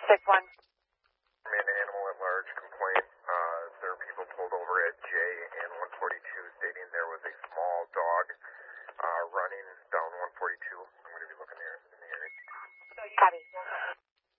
6-1. An animal at large complaint. There are people pulled over at J and 142